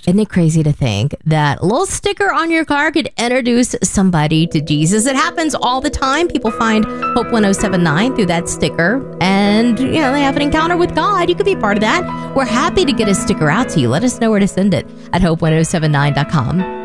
Isn't it crazy to think that a little sticker on your car could introduce somebody to Jesus? It happens all the time. People find Hope 1079 through that sticker, and they have an encounter with God. You could be part of that. We're happy to get a sticker out to you. Let us know where to send it at hope1079.com.